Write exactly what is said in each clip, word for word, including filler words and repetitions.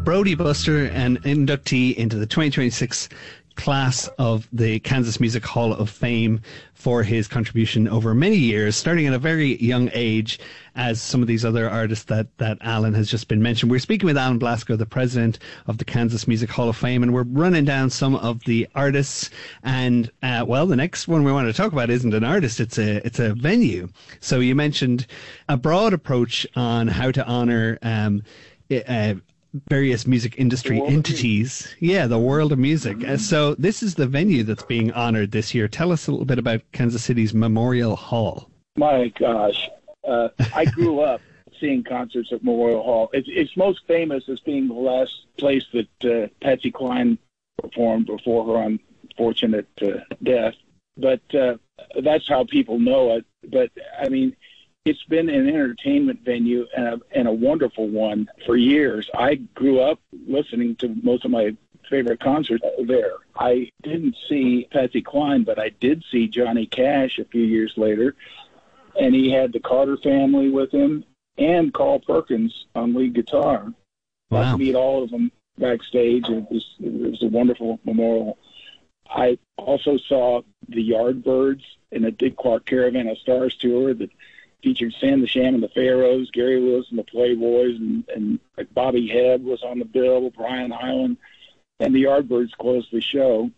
Brody Buster, an inductee into the twenty twenty-six class of the Kansas Music Hall of Fame for his contribution over many years, starting at a very young age, as some of these other artists that, that Alan has just been mentioned. We're speaking with Alan Blasco, the president of the Kansas Music Hall of Fame, and we're running down some of the artists. And, uh, well, the next one we want to talk about isn't an artist, it's a, it's a venue. So you mentioned a broad approach on how to honor, um, uh, various music industry entities. Yeah, the world of music. Mm-hmm. Uh, so this is the venue that's being honored this year. Tell us a little bit about Kansas City's Memorial Hall. My gosh. Uh, I grew up seeing concerts at Memorial Hall. It's, it's most famous as being the last place that uh, Patsy Cline performed before her unfortunate uh, death. But uh, that's how people know it. But, I mean, it's been an entertainment venue and a, and a wonderful one for years. I grew up listening to most of my favorite concerts there. I didn't see Patsy Cline, but I did see Johnny Cash a few years later, and he had the Carter family with him and Carl Perkins on lead guitar. Wow. Got to meet all of them backstage. It was, it was a wonderful memorial. I also saw the Yardbirds in a Dick Clark Caravan of Stars tour that featured Sam the Sham and the Pharaohs, Gary Lewis and the Playboys, and, and like Bobby Head was on the bill, Brian Hyland, and the Yardbirds closed the show.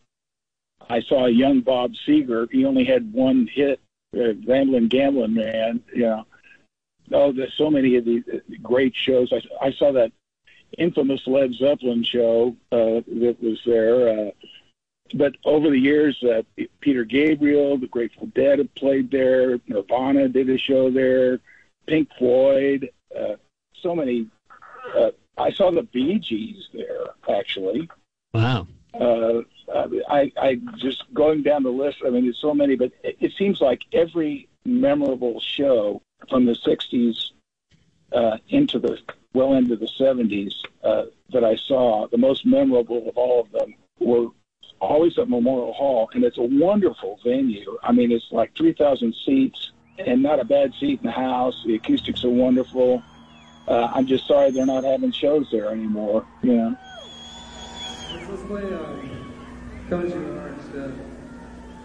I saw a young Bob Seger. He only had one hit, uh, Ramblin' Gamblin' Man. You know, oh, there's so many of these great shows. I, I saw that infamous Led Zeppelin show uh, that was there. Uh, But over the years, uh, Peter Gabriel, the Grateful Dead have played there. Nirvana did a show there. Pink Floyd, uh, so many. Uh, I saw the Bee Gees there, actually. Wow. Uh, I, I just going down the list. I mean, there's so many, but it, it seems like every memorable show from the sixties uh, into the well into the seventies uh, that I saw, the most memorable of all of them were always at Memorial Hall, and it's a wonderful venue. I mean, it's like three thousand seats and not a bad seat in the house. The acoustics are wonderful. Uh, I'm just sorry they're not having shows there anymore, you know. Let's play um, Country Heart instead.